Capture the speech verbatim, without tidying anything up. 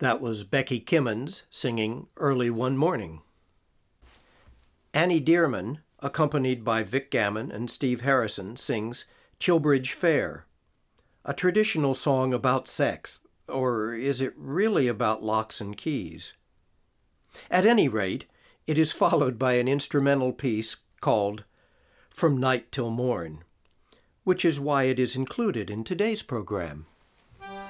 That was Becky Kimmons singing Early One Morning. Annie Dearman, accompanied by Vic Gammon and Steve Harrison, sings Chilbridge Fair, a traditional song about sex, or is it really about locks and keys? At any rate, it is followed by an instrumental piece called From Night Till Morn, which is why it is included in today's program.